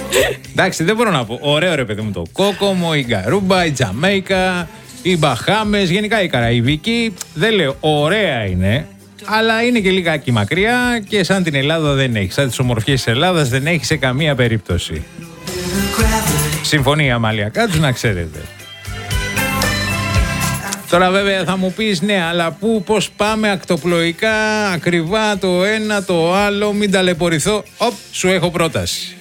Εντάξει, δεν μπορώ να πω. Ωραίο ρε παιδί μου το Κόκομο, η Γκαρούμπα, η Τζαμέικα, οι Μπαχάμες, γενικά η Καραϊβική. Δεν λέω, ωραία είναι, αλλά είναι και λιγάκι μακριά και σαν την Ελλάδα δεν έχει. Σαν τις ομορφιές της Ελλάδας δεν έχει σε καμία περίπτωση. Συμφωνία Αμάλια Κάτσου, να ξέρετε. Τώρα βέβαια θα μου πεις ναι, αλλά πώς πάμε ακτοπλοϊκά, ακριβά το ένα το άλλο, μην ταλαιπωρηθώ. Σου έχω πρόταση.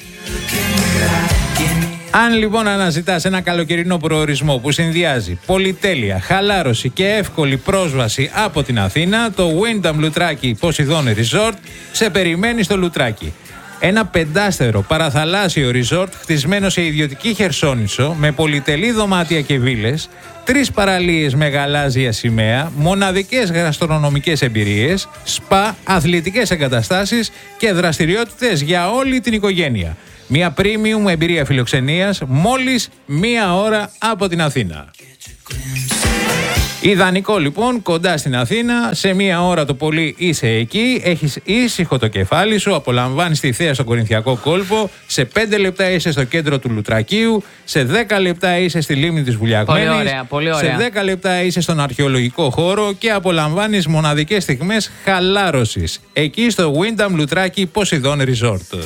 Αν λοιπόν αναζητάς ένα καλοκαιρινό προορισμό που συνδυάζει πολυτέλεια, χαλάρωση και εύκολη πρόσβαση από την Αθήνα, το Wyndham Λουτράκι Ποσειδώνη Resort σε περιμένει στο Λουτράκι. Ένα 5στερο παραθαλάσσιο resort χτισμένο σε ιδιωτική χερσόνησο με πολυτελή δωμάτια και βίλες, 3 παραλίες με γαλάζια σημαία, μοναδικές γαστρονομικές εμπειρίες, σπα, αθλητικές εγκαταστάσεις και δραστηριότητες για όλη την οικογένεια. Μια premium εμπειρία φιλοξενίας μόλις 1 ώρα από την Αθήνα. Ιδανικό λοιπόν, κοντά στην Αθήνα, σε 1 ώρα το πολύ είσαι εκεί, έχεις ήσυχο το κεφάλι σου, απολαμβάνεις τη θέα στο Κορινθιακό κόλπο, σε 5 λεπτά είσαι στο κέντρο του Λουτρακίου, σε 10 λεπτά είσαι στη λίμνη της Βουλιαγμένης, πολύ ωραία. σε 10 λεπτά είσαι στον αρχαιολογικό χώρο και απολαμβάνεις μοναδικές στιγμές χαλάρωσης, εκεί στο Wyndham Λουτράκι Ποσειδώνη Resort.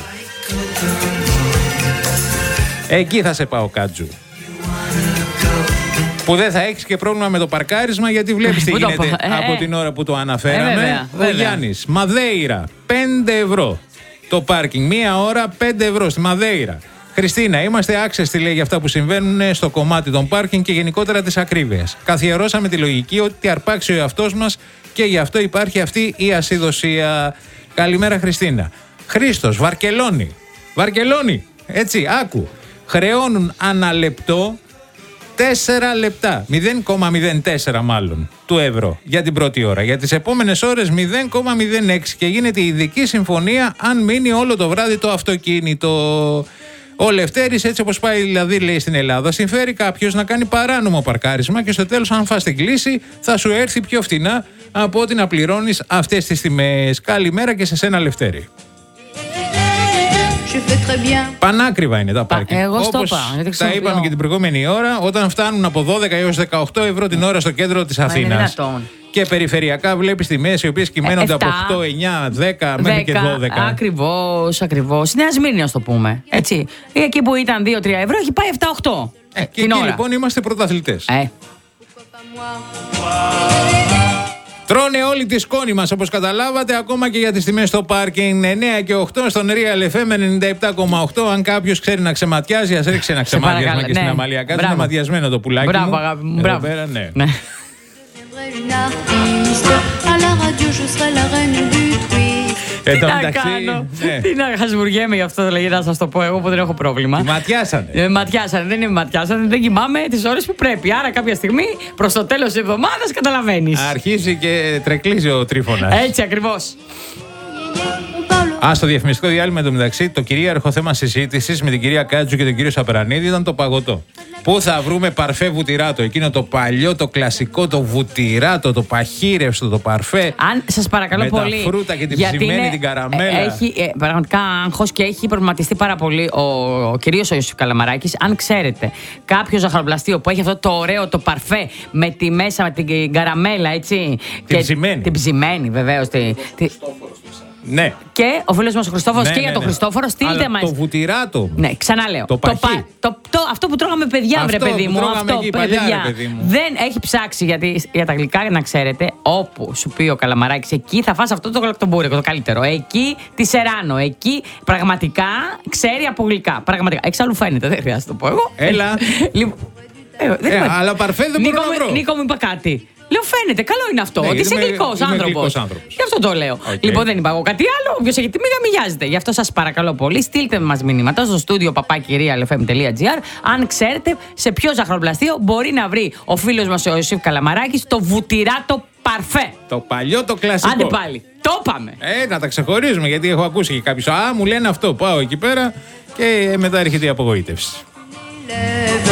Εκεί θα σε πάω, Κάτζου. Που δεν θα έχεις και πρόβλημα με το παρκάρισμα, γιατί βλέπεις τι γίνεται από την ώρα που το αναφέραμε. Ο Γιάννης, Μαδέιρα, 5 ευρώ το πάρκινγκ, 1 ώρα 5 ευρώ στη Μαδέιρα. Χριστίνα, είμαστε άξεστοι, λέει, για αυτά που συμβαίνουν στο κομμάτι των πάρκινγκ και γενικότερα της ακρίβειας. Καθιερώσαμε τη λογική ότι αρπάξει ο εαυτός μας και γι' αυτό υπάρχει αυτή η ασυδοσία. Καλημέρα, Χριστίνα. Χρήστος, Βαρκελόνη, έτσι, άκου. Χρεώνουν ανά λεπτό 4 λεπτά, 0,04 μάλλον του ευρώ για την πρώτη ώρα. Για τις επόμενες ώρες 0,06 και γίνεται ειδική συμφωνία αν μείνει όλο το βράδυ το αυτοκίνητο. Ο Λευτέρης, έτσι όπως πάει δηλαδή, λέει, στην Ελλάδα, συμφέρει κάποιος να κάνει παράνομο παρκάρισμα και στο τέλος, αν φας την κλίση, θα σου έρθει πιο φτηνά από ότι να πληρώνεις αυτές τις τιμές. Καλημέρα και σε σένα, Λευτέρη. Πανάκριβα είναι τα πάρκινγκ. Εγώ στο είπα. Τα είπαμε και την προηγούμενη ώρα, όταν φτάνουν από 12 έως 18 ευρώ την ώρα στο κέντρο της Αθήνας. Και περιφερειακά βλέπεις τιμές οι οποίες κυμαίνονται από 8, 9, 10 μέχρι και 12. Ακριβώς. Νέα Σμύρνη, ας το πούμε. Έτσι. Εκεί που ήταν 2-3 ευρώ, έχει πάει 7-8. Και εκεί λοιπόν είμαστε πρωταθλητές. Τρώνε όλοι τη σκόνη μας, όπως καταλάβατε, ακόμα και για τις τιμές στο πάρκινγκ. 9 και 8 στον Real FM 97,8. Αν κάποιος ξέρει να ξεματιάζει, ας ρίξει ένα ξεμάτιασμα και στην Αμαλία Κάτσου. Είναι ματιασμένο το πουλάκι. Μπράβο, αγάπη μου. Εδώ πέρα, ναι. Τι να κάνω, τι να χασμουριέμαι γι' αυτό, δηλαδή, να σας το πω εγώ που δεν έχω πρόβλημα. Ματιάσανε. Δεν ματιάσανε, δεν κοιμάμαι τις ώρες που πρέπει. Άρα κάποια στιγμή προς το τέλος της εβδομάδας καταλαβαίνεις. Αρχίζει και τρεκλίζει ο Τρίφωνας. Έτσι ακριβώς. Στο διαφημιστικό διάλειμμα εντωμεταξύ, το κυρίαρχο θέμα συζήτησης με την κυρία Κάτζου και τον κύριο Σαπερανίδη ήταν το παγωτό. Πού θα βρούμε παρφέ βουτυράτο, εκείνο το παλιό, το κλασικό, το βουτυράτο, το παχύρευστο, το παρφέ. Αν σας παρακαλώ με πολύ. Τα φρούτα και την ψημένη την καραμέλα. Έχει πραγματικά άγχος και έχει προβληματιστεί πάρα πολύ κυρίως ο Ιωσήφ Καλαμαράκης. Αν ξέρετε κάποιο ζαχαροπλαστείο που έχει αυτό το ωραίο το παρφέ με τη μέσα, με την καραμέλα, έτσι. Την ψημένη, βεβαίως. Ναι. Και ο φίλος μας ο Χριστόφορος και για τον Χριστόφορο, στείλτε μας. Το βουτυράτο. Ναι, ξαναλέω. Αυτό που τρώγαμε παιδιά, βρε παιδί μου. Αυτό εκεί, παλιά, ρε παιδί μου. Δεν έχει ψάξει για τα γλυκά, να ξέρετε. Όπου σου πει ο Καλαμαράκης, εκεί θα φας αυτό το γαλακτομπούρικο, το καλύτερο. Εκεί τη Σεράνο. Εκεί πραγματικά ξέρει από γλυκά. Πραγματικά. Εξάλλου φαίνεται, δεν χρειάζεται να το πω εγώ. Έλα. Αλλά παρφέ δεν μπορώ να βρω. Νίκο, μου είπα κάτι. Λέω, φαίνεται, καλό είναι αυτό. Ότι είσαι γλυκός άνθρωπος. Γι' αυτό το λέω. Λοιπόν, δεν είπα εγώ κάτι άλλο. Όποιος έχει τιμή, γαμιγιάζεται. Γι' αυτό σας παρακαλώ πολύ, στείλτε μας μηνύματα στο στούντιο papakirialfm.gr. Αν ξέρετε σε ποιο ζαχαροπλαστείο μπορεί να βρει ο φίλος μας ο Ιωσήφ Καλαμαράκης το βουτυράτο παρφέ. Το παλιό, το κλασικό. Άντε πάλι. Το είπαμε. Να τα ξεχωρίζουμε, γιατί έχω ακούσει και κάποιους. Μου λένε αυτό. Πάω εκεί πέρα και μετά έρχεται η απογοήτευση.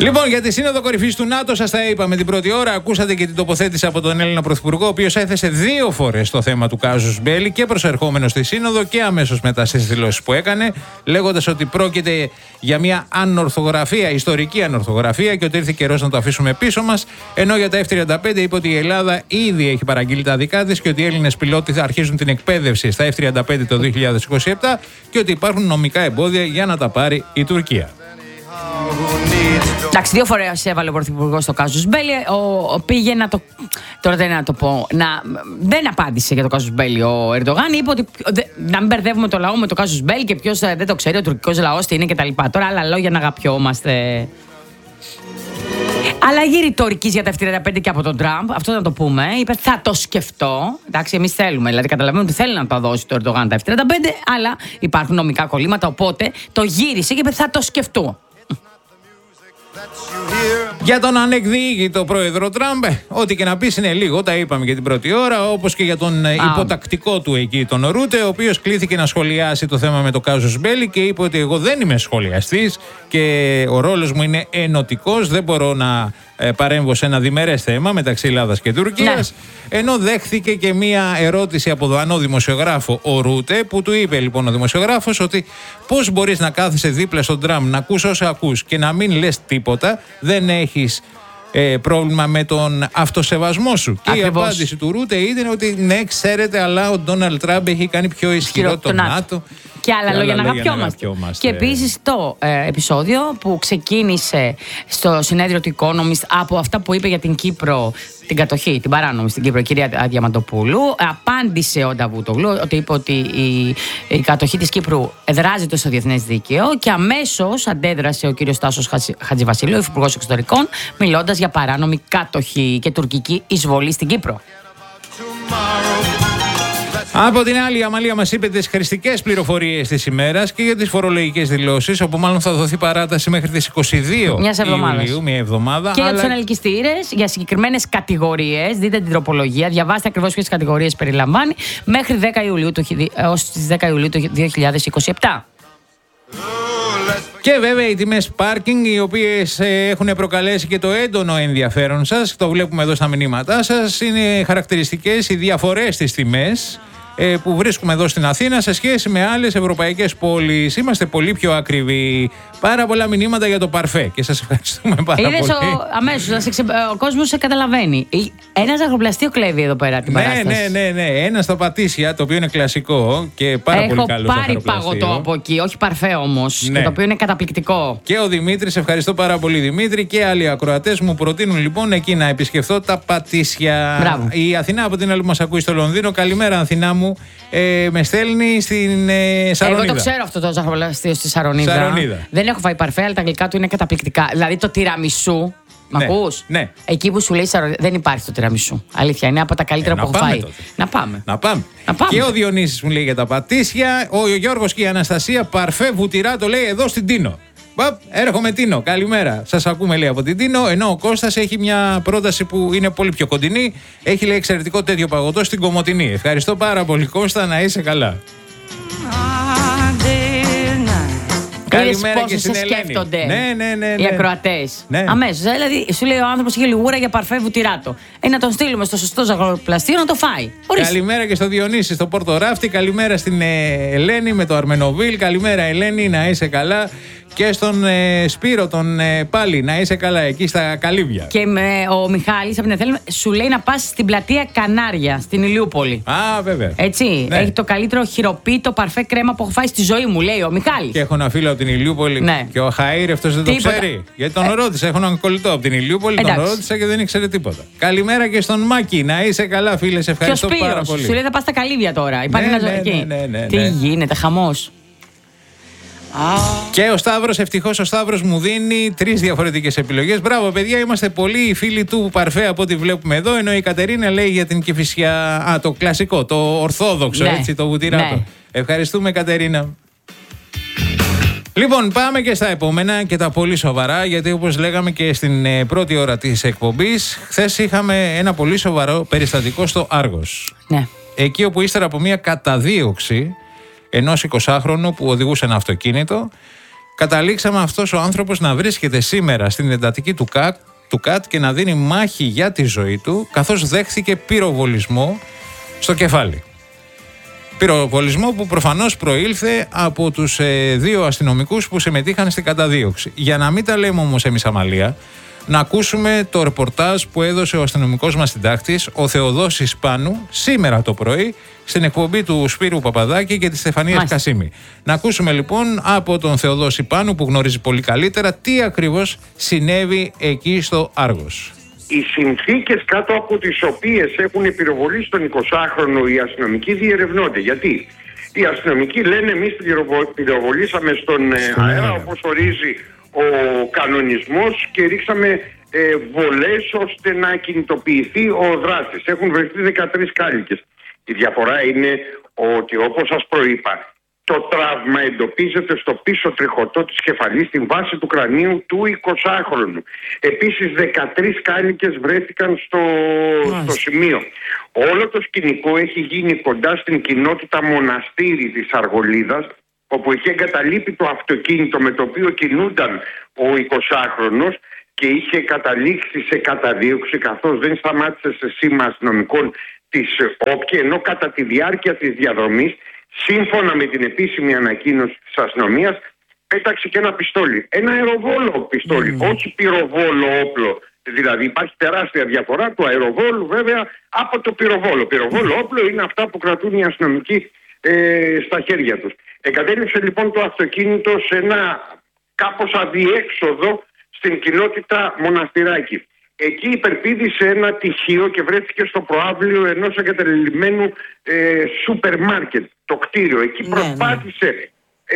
Λοιπόν, για τη Σύνοδο Κορυφής του ΝΑΤΟ, σας τα είπαμε την πρώτη ώρα. Ακούσατε και την τοποθέτηση από τον Έλληνα Πρωθυπουργό, ο οποίος έθεσε 2 φορές το θέμα του κάζους μπέλι και προσερχόμενο στη Σύνοδο και αμέσως μετά στις δηλώσεις που έκανε, λέγοντας ότι πρόκειται για μια ανορθογραφία, ιστορική ανορθογραφία και ότι ήρθε καιρός να το αφήσουμε πίσω μας. Ενώ για τα F-35 είπε ότι η Ελλάδα ήδη έχει παραγγείλει τα δικά της και ότι οι Έλληνες πιλότοι θα αρχίζουν την εκπαίδευση στα F-35 το 2027 και ότι υπάρχουν νομικά εμπόδια για να τα πάρει η Τουρκία. Εντάξει, 2 φορές έβαλε ο Πρωθυπουργός στο κάζους μπέλι. Πήγε να το. Τώρα δεν είναι να το πω. Δεν απάντησε για το κάζους μπέλι ο Ερντογάν. Είπε ότι να μην μπερδεύουμε το λαό με το κάζους μπέλι και ποιος δεν το ξέρει, ο τουρκικός λαός τι είναι κτλ. Τώρα άλλα λόγια να αγαπιόμαστε. Αλλαγή ρητορικής για τα F-35 και από τον Τραμπ, αυτό να το πούμε. Είπε θα το σκεφτώ. Εντάξει, εμείς θέλουμε. Δηλαδή, καταλαβαίνουμε ότι θέλει να το δώσει το Ερντογάν τα F-35, αλλά υπάρχουν νομικά κολλήματα. Οπότε το γύρισε και είπε θα το σκεφτώ. Για τον ανεκδιήγητο πρόεδρο Τραμπ, ό,τι και να πεις είναι λίγο, τα είπαμε και την πρώτη ώρα, όπως και για τον υποτακτικό του εκεί, τον Ρούτε, ο οποίος κλήθηκε να σχολιάσει το θέμα με το κάζους μπέλι και είπε ότι εγώ δεν είμαι σχολιαστής και ο ρόλος μου είναι ενωτικός, δεν μπορώ να παρέμβω σε ένα διμερές θέμα μεταξύ Ελλάδας και Τουρκίας. Ναι. Ενώ δέχθηκε και μία ερώτηση από δανό δημοσιογράφο ο Ρούτε, που του είπε λοιπόν ο δημοσιογράφος ότι πώς μπορείς να κάθεσαι δίπλα στον Τραμπ, να ακούς όσα ακούς και να μην λες τίποτα, δεν έχεις πρόβλημα με τον αυτοσεβασμό σου. Ακριβώς. Και η απάντηση του Ρούτε ήταν ότι ναι, ξέρετε, αλλά ο Ντόναλντ Τραμπ έχει κάνει πιο ισχυρό τον ΝΑΤΟ. Και άλλα λόγια να αγαπιόμαστε. Και επίσης το επεισόδιο που ξεκίνησε στο συνέδριο του Economist από αυτά που είπε για την Κύπρο, την κατοχή, την παράνομη στην Κύπρο, η κυρία Διαμαντοπούλου, απάντησε ο Νταβούτογλου ότι είπε ότι η κατοχή της Κύπρου εδράζεται στο διεθνές δίκαιο και αμέσως αντέδρασε ο κύριος Τάσος Χατζηβασιλείου, υφυπουργός εξωτερικών, μιλώντας για παράνομη κατοχή και τουρκική εισβολή στην Κύπρο. Από την άλλη, η Αμαλία μας είπε τις χρηστικές πληροφορίες της ημέρας και για τις φορολογικές δηλώσεις, όπου μάλλον θα δοθεί παράταση μέχρι τις 22 Ιουλίου, μια εβδομάδα. Και για τους ανελκυστήρες, για συγκεκριμένες κατηγορίες, δείτε την τροπολογία, διαβάστε ακριβώς ποιες κατηγορίες περιλαμβάνει, μέχρι 10 Ιουλίου, έως τις 10 Ιουλίου του 2027. Και βέβαια οι τιμές πάρκινγκ, οι οποίες έχουν προκαλέσει και το έντονο ενδιαφέρον σας, το βλέπουμε εδώ στα μηνύματά σας, είναι χαρακτηριστικές οι διαφορές στις τιμές που βρίσκουμε εδώ στην Αθήνα σε σχέση με άλλες ευρωπαϊκές πόλεις. Είμαστε πολύ πιο ακριβοί. Πάρα πολλά μηνύματα για το παρφέ και σας ευχαριστούμε πάρα πολύ. Αμέσως, ο κόσμος σε καταλαβαίνει. Ένα ζαχαροπλαστείο κλέβει εδώ πέρα την παράσταση. Ναι. Ένα στα Πατήσια, το οποίο είναι κλασικό και πάρα πολύ καλό ζαχαροπλαστείο. Έχω πάρει παγωτό από εκεί, όχι παρφέ όμως, και το οποίο είναι καταπληκτικό. Και ο Δημήτρης, ευχαριστώ πάρα πολύ Δημήτρη, και άλλοι ακροατές μου προτείνουν λοιπόν εκεί να επισκεφθώ τα Πατήσια. Μπράβο. Η Αθηνά από την άλλη μας ακούει στο Λονδίνο. Καλημέρα Αθηνά μου, με στέλνει στην Σαρονίδα. Εγώ το ξέρω αυτό το ζαχαροπλαστείο στη Σαρονίδα. Δεν έχω φάει παρφέ, αλλά τα γλυκά του είναι καταπληκτικά. Δηλαδή το τυραμισού. Μ' ακούς? Ναι. Εκεί που σου λέει δεν υπάρχει το τυραμισού. Αλήθεια, είναι από τα καλύτερα που έχω φάει. Να πάμε. Και ο Διονύσης μου λέει για τα Πατήσια. Ο Γιώργος και η Αναστασία, παρφέ βουτυρά, το λέει εδώ στην Τίνο. Έρχομαι Τίνο, καλημέρα. Σας ακούμε λέει από την Τίνο. Ενώ ο Κώστας έχει μια πρόταση που είναι πολύ πιο κοντινή. Έχει λέει εξαιρετικό τέτοιο παγωτό στην Κομοτηνή. Ευχαριστώ πάρα πολύ Κώστα, να είσαι καλά. Καλημέρα και στην Ελένη. Σκέφτονται οι ακροατές. Αμέσως. Δηλαδή, σου λέει ο άνθρωπος είχε λιγούρα για παρφέ βουτυράτο. Να τον στείλουμε στο σωστό ζαχαροπλαστείο να το φάει. Καλημέρα και στο Διονύση, στο Πόρτο Ράφτη. Καλημέρα στην Ελένη με το Αρμενοβίλ. Καλημέρα Ελένη, να είσαι καλά. Και στον Σπύρο τον πάλι, να είσαι καλά εκεί στα Καλύβια. Και ο Μιχάλης από την Αθήνα σου λέει να πας στην πλατεία Κανάρια, στην Ηλιούπολη. Α, βέβαια. Έτσι. Ναι. Έχει το καλύτερο χειροποίητο παρφέ κρέμα που έχω φάει στη ζωή μου, λέει ο Μιχάλης. Και έχω ένα φίλο από την Ηλιούπολη. Ναι. Και ο Χαΐρ αυτός δεν το ξέρει. Γιατί τον ρώτησα. Έχω έναν κολλητό από την Ηλιούπολη, τον ρώτησα και δεν ήξερε τίποτα. Καλημέρα και στον Μάκη, να είσαι καλά, φίλε. Σε ευχαριστώ πάρα πολύ. Σου λέει θα πας στα Καλύβια τώρα. Υπάρχει ένα εκεί. Τι γίνεται, χαμός. Και ο Σταύρος, ευτυχώς ο Σταύρος μου δίνει 3 διαφορετικές επιλογές. Μπράβο παιδιά, είμαστε πολύ φίλοι του παρφέ από ό,τι βλέπουμε εδώ. Ενώ η Κατερίνα λέει για την Κηφισιά, το κλασικό, το ορθόδοξο, έτσι, το βουτυράτο. Ναι. Ευχαριστούμε Κατερίνα. Λοιπόν, πάμε και στα επόμενα και τα πολύ σοβαρά, γιατί όπως λέγαμε και στην πρώτη ώρα της εκπομπής, χθες είχαμε ένα πολύ σοβαρό περιστατικό στο Άργος. Ναι. Εκεί όπου ύστερα από μια καταδίωξη ενός 20χρονου που οδηγούσε ένα αυτοκίνητο Καταλήξαμε αυτός ο άνθρωπος να βρίσκεται σήμερα στην εντατική του ΚΑΤ και να δίνει μάχη για τη ζωή του, καθώς δέχθηκε πυροβολισμό στο κεφάλι. Πυροβολισμό που προφανώς προήλθε από τους 2 αστυνομικούς που συμμετείχαν στην καταδίωξη. Για να μην τα λέμε όμως εμείς αμαλία, να ακούσουμε το ρεπορτάζ που έδωσε ο αστυνομικός μας συντάκτης, ο Θεοδόσης Πάνου, σήμερα το πρωί, στην εκπομπή του Σπύρου Παπαδάκη και της Στεφανίας Κασίμη. Να ακούσουμε λοιπόν από τον Θεοδόση Πάνου, που γνωρίζει πολύ καλύτερα, τι ακριβώς συνέβη εκεί στο Άργος. Οι συνθήκες κάτω από τις οποίες έχουν πυροβολήσει τον 20χρονο οι αστυνομικοί διερευνώνται. Γιατί οι αστυνομικοί λένε εμείς πυροβολήσαμε στον αέρα όπως ορίζει ο κανονισμός και ρίξαμε βολές ώστε να κινητοποιηθεί ο δράστης. Έχουν βρεθεί 13 κάλικες. Η διαφορά είναι ότι, όπως σας προείπα, το τραύμα εντοπίζεται στο πίσω τριχωτό της κεφαλής, στην βάση του κρανίου του 20χρονου. Επίσης 13 κάλικες βρέθηκαν στο σημείο. Όλο το σκηνικό έχει γίνει κοντά στην κοινότητα Μοναστήρι της Αργολίδας, όπου είχε εγκαταλείπει το αυτοκίνητο με το οποίο κινούνταν ο 20χρονος και είχε καταλήξει σε καταδίωξη, καθώς δεν σταμάτησε σε σήμα αστυνομικών της ΟΠΚΕ, ενώ κατά τη διάρκεια της διαδρομής, σύμφωνα με την επίσημη ανακοίνωση της αστυνομίας, πέταξε και ένα πιστόλι. Ένα αεροβόλο πιστόλι, όχι πυροβόλο όπλο. Δηλαδή υπάρχει τεράστια διαφορά του αεροβόλου βέβαια από το πυροβόλο. Πυροβόλο όπλο είναι αυτά που κρατούν οι αστυνομικοί στα χέρια τους. Εγκατέλειψε λοιπόν το αυτοκίνητο σε ένα κάπως αδιέξοδο στην κοινότητα Μοναστηράκι. Εκεί υπερπήδησε ένα τυχείο και βρέθηκε στο προαύλιο ενός εγκαταλειμμένου σούπερ μάρκετ, το κτίριο. Εκεί προσπάθησε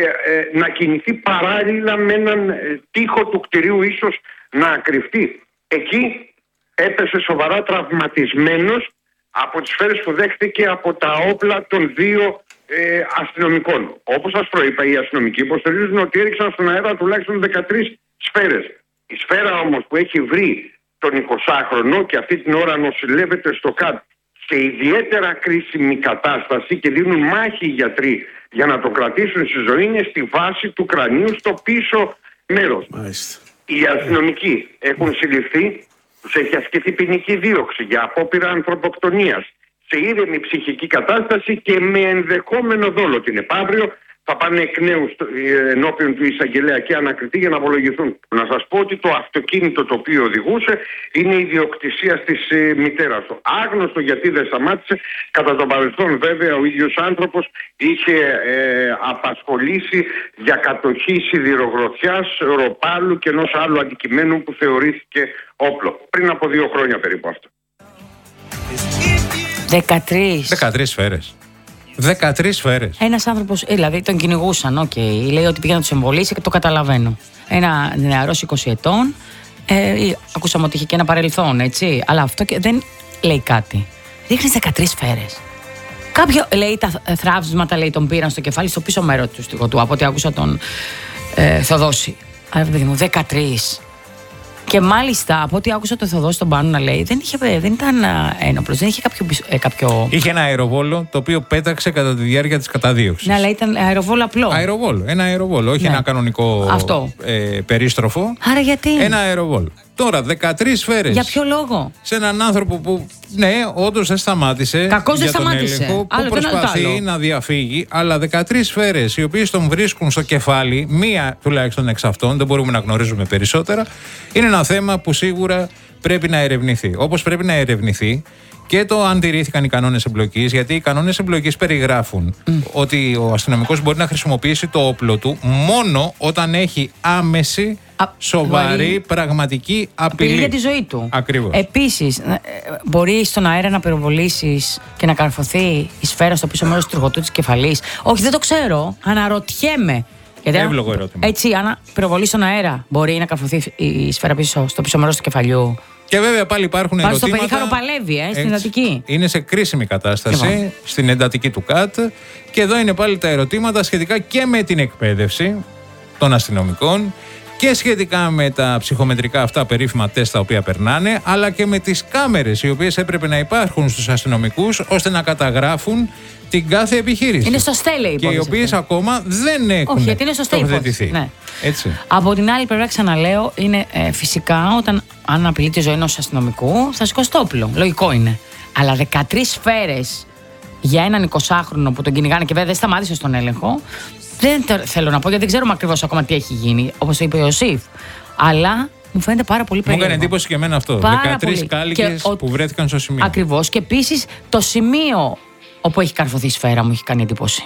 να κινηθεί παράλληλα με έναν τοίχο του κτιρίου, ίσως να κρυφτεί. Εκεί έπεσε σοβαρά τραυματισμένος από τις σφαίρες που δέχτηκε από τα όπλα των 2 αστυνομικών. Όπως σας προείπα, οι αστυνομικοί υποστηρίζουν ότι έριξαν στον αέρα τουλάχιστον 13 σφαίρες. Η σφαίρα όμως που έχει βρει τον 20χρονο και αυτή την ώρα νοσηλεύεται στο ΚΑΤ σε ιδιαίτερα κρίσιμη κατάσταση και δίνουν μάχη οι γιατροί για να το κρατήσουν στη ζωή, είναι στη βάση του κρανίου στο πίσω μέρος. Οι αστυνομικοί έχουν συλληφθεί, τους έχει ασκηθεί ποινική δίωξη για απόπειρα ανθρωποκτονίας σε ήρεμη ψυχική κατάσταση και με ενδεχόμενο δόλο. Την επαύριο θα πάνε εκ νέου ενώπιον του εισαγγελέα και ανακριτή για να απολογηθούν. Να σας πω ότι το αυτοκίνητο το οποίο οδηγούσε είναι ιδιοκτησία της μητέρας του. Άγνωστο γιατί δεν σταμάτησε. Κατά τον παρελθόν βέβαια ο ίδιος άνθρωπος είχε απασχολήσει για κατοχή σιδηρογροθιάς, ροπάλου και ενός άλλου αντικειμένου που θεωρήθηκε όπλο. Πριν από 2 χρόνια περίπου αυτό. 13 σφαίρες. 13 σφαίρες. Ένας άνθρωπος, δηλαδή τον κυνηγούσαν, λέει ότι πήγε να τους εμβολήσει και το καταλαβαίνω. Ένα νεαρός 20 ετών, ακούσαμε ότι είχε και ένα παρελθόν, έτσι, αλλά αυτό και δεν λέει κάτι. Ρίχνεις 13 σφαίρες. Κάποιο, λέει, τα θραύσματα, λέει, τον πήραν στο κεφάλι, στο πίσω μέρο του στιγωτού, από ό,τι άκουσα τον Θοδόση. Αλλά παιδί μου, 13. Και μάλιστα, από ό,τι άκουσα το Θεοδόση τον Πάνου να λέει, δεν ήταν ένοπλος, δεν είχε κάποιο. Είχε ένα αεροβόλο το οποίο πέταξε κατά τη διάρκεια της καταδίωξης. Ναι, αλλά ήταν αεροβόλο απλό. Ένα αεροβόλο, όχι ένα κανονικό περίστροφο. Άρα γιατί? Ένα αεροβόλο. Τώρα, 13 σφαίρες. Για ποιο λόγο? Σε έναν άνθρωπο που, ναι, όντως δεν σταμάτησε. Κακώς δεν σταμάτησε. Έλεγχο, που προσπαθεί να διαφύγει, αλλά 13 σφαίρες οι οποίες τον βρίσκουν στο κεφάλι, μία τουλάχιστον εξ αυτών, δεν μπορούμε να γνωρίζουμε περισσότερα, είναι ένα θέμα που σίγουρα πρέπει να ερευνηθεί. Όπως πρέπει να ερευνηθεί και το αν τηρήθηκαν οι κανόνες εμπλοκής, γιατί οι κανόνες εμπλοκής περιγράφουν ότι ο αστυνομικός μπορεί να χρησιμοποιήσει το όπλο του μόνο όταν έχει άμεση, σοβαρή, πραγματική απειλή για τη ζωή του. Ακριβώς. Επίσης, μπορεί στον αέρα να πυροβολήσεις και να καρφωθεί η σφαίρα στο πίσω μέρος του τροχωτού της κεφαλής? Όχι, δεν το ξέρω. Αναρωτιέμαι. Εύλογο ερώτημα. Έτσι, αν πυροβολήσει στον αέρα, μπορεί να καρφωθεί η σφαίρα πίσω στο πίσω μέρος του κεφαλιού? Και βέβαια πάλι υπάρχουν ερωτήματα. Πάνω στο περίχαρο παλεύει, στην εντατική. Είναι σε κρίσιμη κατάσταση, στην εντατική του ΚΑΤ. Και εδώ είναι πάλι τα ερωτήματα σχετικά και με την εκπαίδευση των αστυνομικών και σχετικά με τα ψυχομετρικά αυτά περίφημα τεστ τα οποία περνάνε, αλλά και με τις κάμερες οι οποίες έπρεπε να υπάρχουν στους αστυνομικούς ώστε να καταγράφουν την κάθε επιχείρηση. Είναι σωστή, λέει, και οι οποίες ακόμα δεν έχουν τοποθετηθεί. Ναι. Έτσι. Από την άλλη πλευρά, ξαναλέω, είναι φυσικά αν απειλεί τη ζωή ενός αστυνομικού, θα σηκώσει το όπλο. Λογικό είναι. Αλλά 13 σφαίρες για έναν 20χρονο που τον κυνηγάνε και βέβαια δεν σταμάτησε στον έλεγχο. Δεν θέλω να πω, γιατί δεν ξέρουμε ακριβώς ακόμα τι έχει γίνει, όπως το είπε ο Ιωσήφ. Αλλά μου φαίνεται πάρα πολύ περίεργο. Μου έκανε εντύπωση και εμένα αυτό. 13 κάλικες που βρέθηκαν στο σημείο. Ακριβώς. Και επίσης το σημείο όπου έχει καρφωθεί η σφαίρα μου έχει κάνει εντύπωση.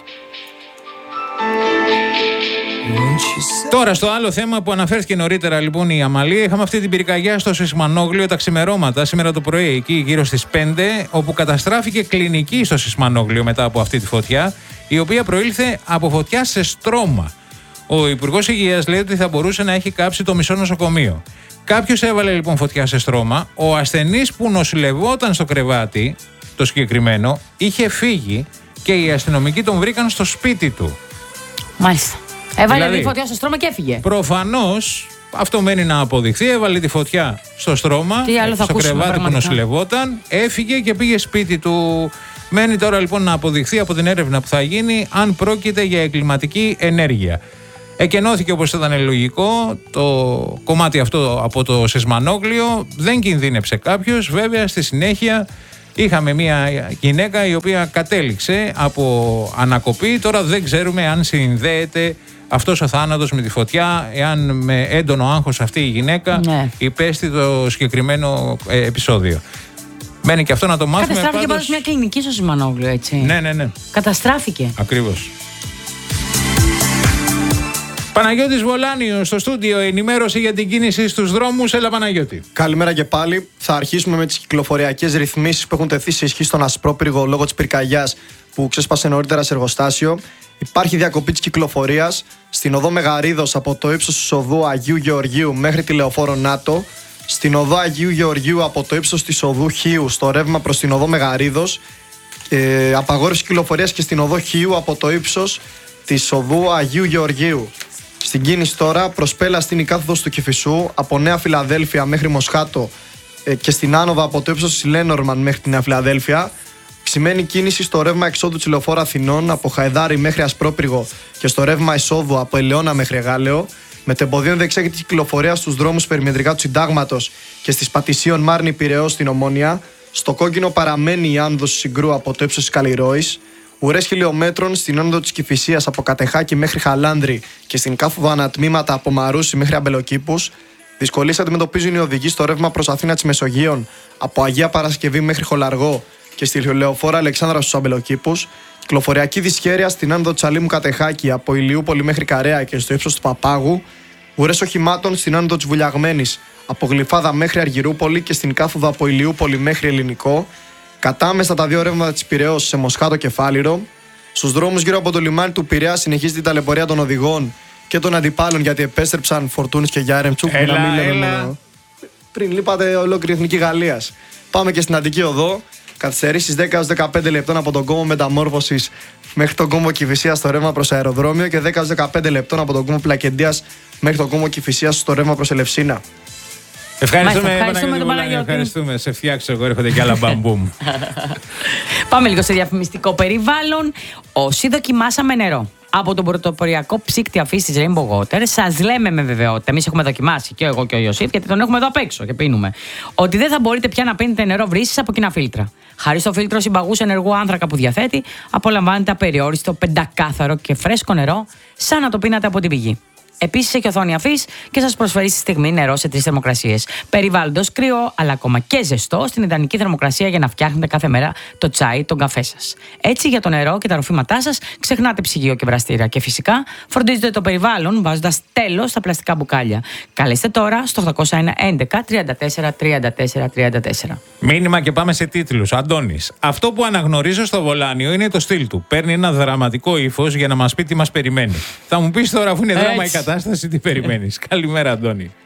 Τώρα στο άλλο θέμα που αναφέρθηκε νωρίτερα, λοιπόν, η Αμαλία, είχαμε αυτή την πυρκαγιά στο Σεισμανόγλιο τα ξημερώματα σήμερα το πρωί, εκεί γύρω στις 5, όπου καταστράφηκε κλινική στο Σεισμανόγλιο μετά από αυτή τη φωτιά, η οποία προήλθε από φωτιά σε στρώμα. Ο Υπουργός Υγείας λέει ότι θα μπορούσε να έχει κάψει το μισό νοσοκομείο. Κάποιος έβαλε λοιπόν φωτιά σε στρώμα. Ο ασθενής που νοσηλευόταν στο κρεβάτι, το συγκεκριμένο, είχε φύγει και οι αστυνομικοί τον βρήκαν στο σπίτι του. Μάλιστα. Έβαλε δηλαδή φωτιά στο στρώμα και έφυγε. Προφανώς αυτό μένει να αποδειχθεί. Έβαλε τη φωτιά στο στρώμα, στο κρεβάτι που νοσηλευόταν, έφυγε και πήγε σπίτι του. Μένει τώρα λοιπόν να αποδειχθεί από την έρευνα που θα γίνει αν πρόκειται για εγκληματική ενέργεια. Εκενώθηκε, όπως ήταν λογικό, το κομμάτι αυτό από το Σεισμανόγλιο. Δεν κινδύνεψε κάποιος. Βέβαια στη συνέχεια είχαμε μια γυναίκα η οποία κατέληξε από ανακοπή. Τώρα δεν ξέρουμε αν συνδέεται αυτός ο θάνατος με τη φωτιά, εάν με έντονο άγχος αυτή η γυναίκα υπέστη το συγκεκριμένο επεισόδιο. Μένει και αυτό να το μάθουμε. Καταστράφηκε πάντως μια κλινική στο Σεισμανόγλιο, έτσι. Ναι. Καταστράφηκε. Ακριβώς. Παναγιώτης Βολάνιος στο στούντιο, ενημέρωση για την κίνηση στους δρόμους. Έλα, Παναγιώτη. Καλημέρα και πάλι. Θα αρχίσουμε με τις κυκλοφοριακές ρυθμίσεις που έχουν τεθεί σε ισχύ στον Ασπρόπυργο λόγω της πυρκαγιάς που ξέσπασε νωρίτερα σε εργοστάσιο. Υπάρχει διακοπή της κυκλοφορίας στην οδό Μεγαρίδος από το ύψος της οδού Αγίου Γεωργίου μέχρι τη Λεωφόρο Νάτο. Στην οδό Αγίου Γεωργίου από το ύψος της οδού Χίου στο ρεύμα προς την οδό Μεγαρίδος. Απαγόρευση κυκλοφορίας και στην οδό Χίου από το ύψος της οδού Αγίου Γεωργίου. Στην κίνηση τώρα, προσπέλα στην η κάθοδος του Κηφισού από Νέα Φιλαδέλφια μέχρι Μοσχάτο και στην άνοδο από το ύψος της Λένορμαν μέχρι τη Νέα Φιλαδέλφια. Ξημένη κίνηση στο ρεύμα εξόδου της Λεωφόρου Αθηνών από Χαϊδάρι μέχρι Ασπρόπυργο και στο ρεύμα εισόδου από Ελαιώνα μέχρι Εγάλεο. Μετεμποδίων διεξάγεται η κυκλοφορία στους δρόμους περιμετρικά του Συντάγματος και στις Πατησίων Μάρνη Πειραιώς στην Ομόνια. Στο κόκκινο παραμένει η άνοδος Συγκρού από το ύψος της Καλλιρόης. Ουρές χιλιομέτρων στην άνοδο της Κηφισίας από Κατεχάκη μέχρι Χαλάνδρη και στην κάθοδο ανατμήματα από Μαρούσι μέχρι Αμπελοκήπους. Δυσκολίες αντιμετωπίζουν οι οδηγοί στο ρεύμα προς Αθήνα της Μεσογείων από Αγία Παρασκευή μέχρι Χολαργό και στη Λεωφόρο Αλεξάνδρα στους Αμπελοκήπους. Κυκλοφοριακή δυσχέρεια στην άνοδο της Αλήμου Κατεχάκη από Ηλιούπολη μέχρι Καρέα και στο ύψος του Παπάγου. Ουρές οχημάτων στην άνοδο της Βουλιαγμένης από Γλυφάδα μέχρι Αργυρούπολη και στην κάθοδο από Ηλιούπολη μέχρι Ελληνικό. Κατάμεστα τα δύο ρεύματα της Πειραιώς σε Μοσχάτο και Φάληρο. Στους δρόμους γύρω από το λιμάνι του Πειραιά συνεχίζεται η ταλαιπωρία των οδηγών και των αντιπάλων γιατί επέστρεψαν Φορτούνης και Γιάρεμτσου. Έλα. Πριν λείπατε ολόκληρη εθνική Γαλλίας. Πάμε και στην Αττική Οδό. Καθυστερήσεις 10-15 λεπτών από τον κόμβο Μεταμόρφωσης μέχρι τον κόμβο Κηφισίας στο ρεύμα προς αεροδρόμιο και 10-15 λεπτών από τον κόμβο Πλακεντίας μέχρι τον κόμβο Κηφισίας στο ρεύμα προς Ελευσίνα. Ευχαριστούμε τον Παναγιώτη. Ευχαριστούμε. Σε φτιάξω εγώ, έρχονται κι άλλα μπαμπούμ. Πάμε λίγο σε διαφημιστικό περιβάλλον. Όσοι δοκιμάσαμε νερό από τον πρωτοποριακό ψύκτη αφής της Rainbow Water, σας λέμε με βεβαιότητα, εμείς έχουμε δοκιμάσει και εγώ και ο Ιωσήφ, γιατί τον έχουμε εδώ απ' έξω και πίνουμε, ότι δεν θα μπορείτε πια να πίνετε νερό βρύσης από κοινά φίλτρα. Χάρη στο φίλτρο συμπαγούς ενεργού άνθρακα που διαθέτει, απολαμβάνετε απεριόριστο, πεντακάθαρο και φρέσκο νερό, σαν να το πίνατε από την πηγή. Επίσης έχει οθόνη αφής και σας προσφέρει στη στιγμή νερό σε 3 θερμοκρασίες. Περιβάλλοντος κρύο, αλλά ακόμα και ζεστό, στην ιδανική θερμοκρασία για να φτιάχνετε κάθε μέρα το τσάι, τον καφέ σας. Έτσι για το νερό και τα ροφήματά σας ξεχνάτε ψυγείο και βραστήρα. Και φυσικά φροντίζετε το περιβάλλον βάζοντας τέλος στα πλαστικά μπουκάλια. Καλέστε τώρα στο 801 11 34 34 34. Μήνυμα και πάμε σε τίτλους. Αντώνης. Αυτό που αναγνωρίζω στο Βολάνιο είναι το στυλ του. Παίρνει ένα δραματικό ύφος για να μας πει τι μας περιμένει. Θα μου πεις τώρα, αφού είναι δράμα η κατάσταση, τι περιμένεις. Καλημέρα, Αντώνη.